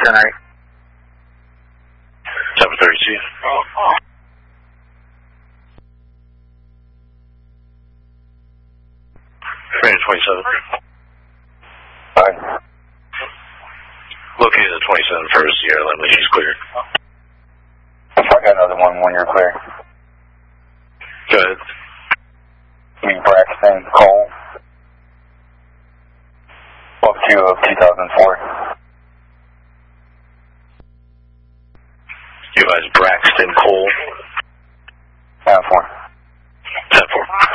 10-8. 732. Range 27. Alright. Located at 27 for Sierra Lima. He's clear. I got another one when you're clear. Go ahead. Braxton Cole. 12-2 of 2004. You guys, Braxton Cole. 10-4. 10-4.